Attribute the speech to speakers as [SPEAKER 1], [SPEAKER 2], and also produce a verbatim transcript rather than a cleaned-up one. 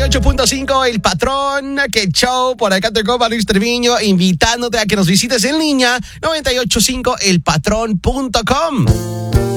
[SPEAKER 1] ocho punto cinco, El Patrón, que show. Por acá te copa Luis Treviño, invitándote a que nos visites en línea, noventa y ocho punto cinco el patrón punto com.